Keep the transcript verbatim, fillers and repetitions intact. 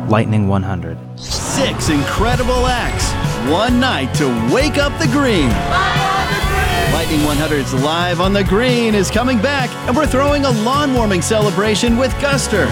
Lightning one hundred. Six incredible acts, one night to wake up the green. Lightning one hundred's Live on the Green is coming back, and we're throwing a lawn warming celebration with Guster.